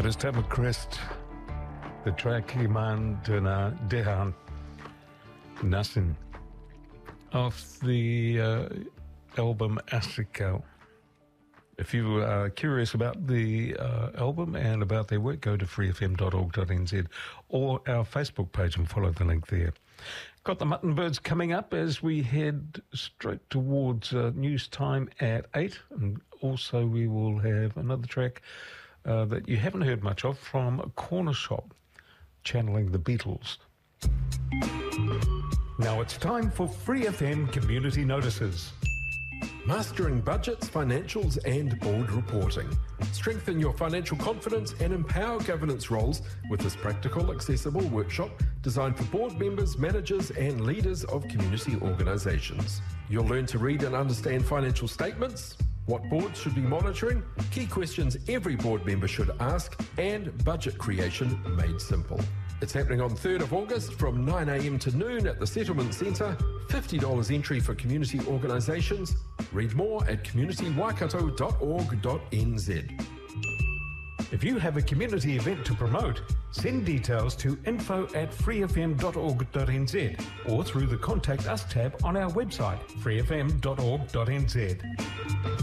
That is Tablet Crest, the track Iman Dehan Nasin off the album Africa. If you are curious about the album and about their work, go to freefm.org.nz or our Facebook page and follow the link there. Got the Mutton Birds coming up as we head straight towards news time at 8. And also we will have another track that you haven't heard much of from Corner Shop, channeling the Beatles. Now it's time for Free FM Community Notices. Mastering budgets, financials and board reporting. Strengthen your financial confidence and empower governance roles with this practical, accessible workshop designed for board members, managers and leaders of community organisations. You'll learn to read and understand financial statements, what boards should be monitoring, key questions every board member should ask, and budget creation made simple. It's happening on 3rd of August from 9 a.m. to noon at the Settlement Centre. $50 entry for community organisations. Read more at communitywaikato.org.nz. If you have a community event to promote, send details to info@freefm.org.nz or through the Contact Us tab on our website, freefm.org.nz.